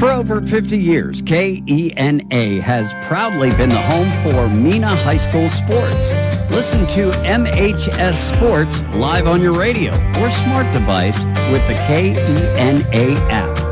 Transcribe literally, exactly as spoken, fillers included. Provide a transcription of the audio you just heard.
For over fifty years, K E N A has proudly been the home for Mena High School sports. Listen to M H S Sports live on your radio or smart device with the K E N A app.